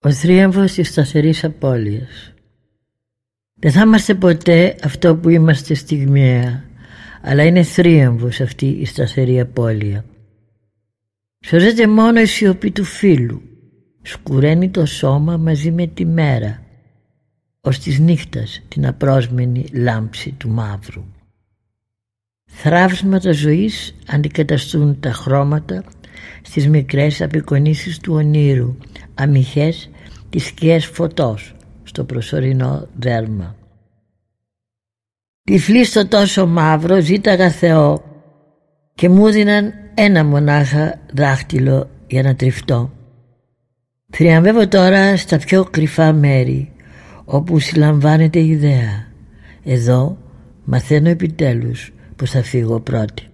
Ο θρίαμβος της σταθερής απώλειας. Δεν θα είμαστε ποτέ αυτό που είμαστε στιγμιαία, αλλά είναι θρίαμβος αυτή η σταθερή απώλεια. Σώζεται μόνο η σιωπή του φύλου, σκουραίνει το σώμα μαζί με τη μέρα, ως της νύχτας την απρόσμενη λάμψη του μαύρου. Θραύσματα ζωής αντικαταστούν τα χρώματα στις μικρές απεικονίσεις του ονείρου, αμυχές τις σκιές φωτός στο προσωρινό δέρμα. Τυφλή στο τόσο μαύρο ζήταγα Θεό και μου δίναν ένα μονάχα δάχτυλο για να τριφτώ. Θριαμβεύω τώρα στα πιο κρυφά μέρη όπου συλλαμβάνεται η ιδέα. Εδώ μαθαίνω επιτέλους πως θα φύγω πρώτη.